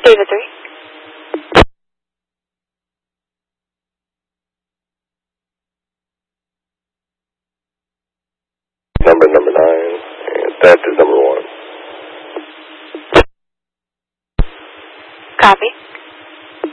David 3. Number 9, and that is number 1. Copy.